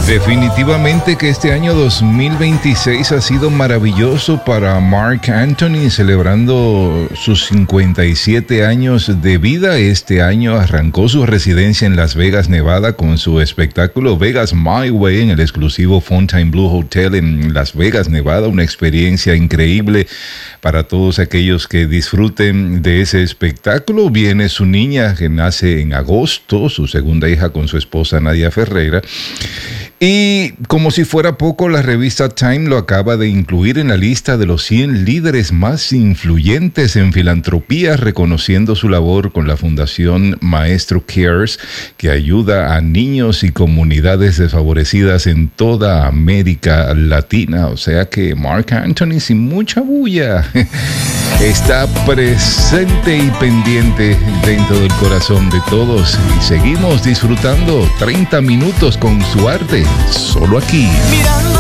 Definitivamente que este año 2026 ha sido maravilloso para Marc Anthony, celebrando sus 57 años de vida. Este año arrancó su residencia en Las Vegas, Nevada, con su espectáculo Vegas My Way en el exclusivo Fontainebleau Hotel en Las Vegas, Nevada. Una experiencia increíble para todos aquellos que disfruten de ese espectáculo. Viene su niña, que nace en agosto, su segunda hija con su esposa Nadia Ferreira. Y como si fuera poco, la revista Time lo acaba de incluir en la lista de los 100 líderes más influyentes en filantropía, reconociendo su labor con la Fundación Maestro Cares, que ayuda a niños y comunidades desfavorecidas en toda América Latina. O sea que Marc Anthony, sin mucha bulla, está presente y pendiente dentro del corazón de todos. Y seguimos disfrutando 30 minutos con su arte, solo aquí.